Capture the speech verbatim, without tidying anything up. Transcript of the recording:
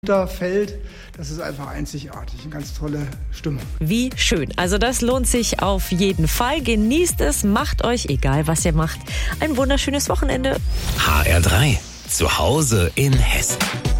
Fällt. Das ist einfach einzigartig, eine ganz tolle Stimmung. Wie schön. Also das lohnt sich auf jeden Fall. Genießt es, macht euch, egal was ihr macht, ein wunderschönes Wochenende. H R drei. Zu Hause in Hessen.